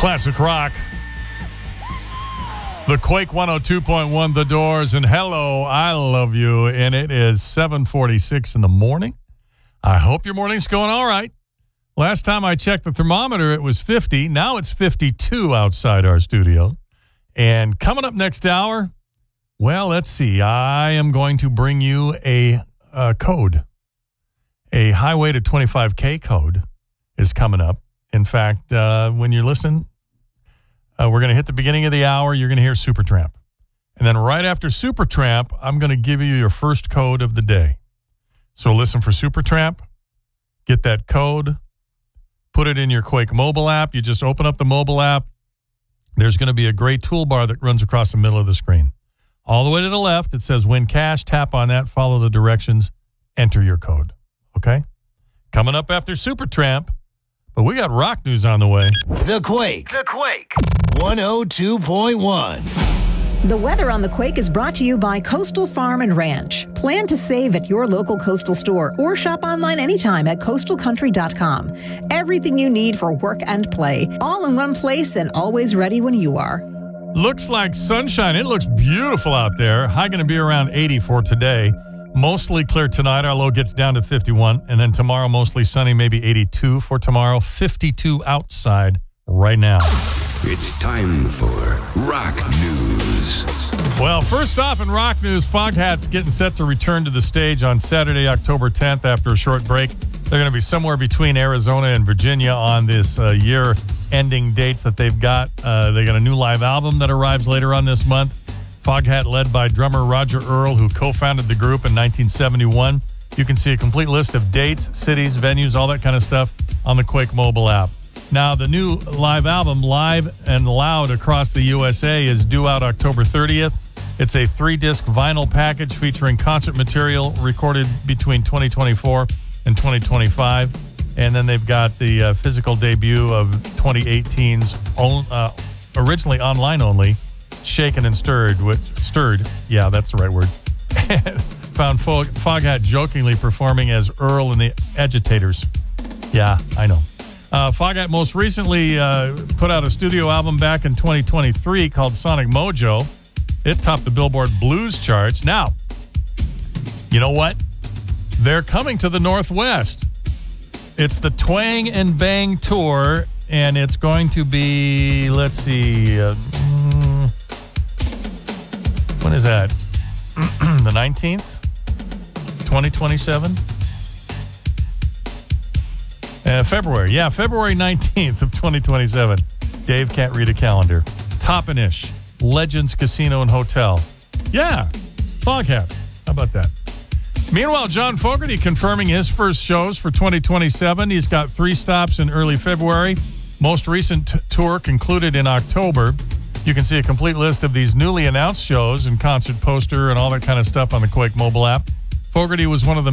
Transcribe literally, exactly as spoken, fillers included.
Classic rock. The Quake one oh two point one, The Doors, and Hello, I Love You. And it is seven forty-six in the morning. I hope your morning's going all right. Last time I checked the thermometer, it was fifty. Now it's fifty-two outside our studio. And coming up next hour, well, let's see. I am going to bring you a, a code. A highway to twenty-five K code is coming up. In fact, uh, when you're listening, uh, we're going to hit the beginning of the hour. You're going to hear Supertramp. And then right after Supertramp, I'm going to give you your first code of the day. So listen for Supertramp, get that code, put it in your Quake mobile app. You just open up the mobile app. There's going to be a gray toolbar that runs across the middle of the screen. All the way to the left, it says Win Cash. Tap on that, follow the directions, enter your code. Okay? Coming up after Supertramp, but we got rock news on the way. The Quake. The Quake. one oh two point one. The weather on The Quake is brought to you by Coastal Farm and Ranch. Plan to save at your local Coastal store or shop online anytime at coastal country dot com. Everything you need for work and play, all in one place and always ready when you are. Looks like sunshine. It looks beautiful out there. High going to be around eighty for today. Mostly clear tonight. Our low gets down to fifty-one. And then tomorrow, mostly sunny, maybe eighty-two for tomorrow. fifty-two outside right now. It's time for Rock News. Well, first off in Rock News, Foghat's getting set to return to the stage on Saturday, October tenth after a short break. They're going to be somewhere between Arizona and Virginia on this uh, year-ending dates that they've got. Uh, they got a new live album that arrives later on this month. Foghat, led by drummer Roger Earl, who co-founded the group in nineteen seventy-one. You can see a complete list of dates, cities, venues, all that kind of stuff on the Quake mobile app. Now, the new live album, Live and Loud Across the U S A, is due out October thirtieth. It's a three-disc vinyl package featuring concert material recorded between twenty twenty-four and twenty twenty-five. And then they've got the uh, physical debut of twenty eighteen's own, uh, originally online only, Shaken and Stirred. With, stirred, yeah, that's the right word. Found Fog, Foghat jokingly performing as Earl and the Agitators. Yeah, I know. Uh, Foghat most recently uh, put out a studio album back in twenty twenty-three called Sonic Mojo. It topped the Billboard Blues charts. Now, you know what? They're coming to the Northwest. It's the Twang and Bang Tour, and it's going to be, let's see, uh, when is that? The nineteenth? twenty twenty-seven? Uh, February. Yeah, February nineteenth of twenty twenty-seven. Dave can't read a calendar. Toppin-ish. Legends Casino and Hotel. Yeah, Foghat. How about that? Meanwhile, John Fogerty confirming his first shows for twenty twenty-seven. He's got three stops in early February. Most recent t- tour concluded in October. You can see a complete list of these newly announced shows and concert poster and all that kind of stuff on the Quake mobile app. Fogerty was one of the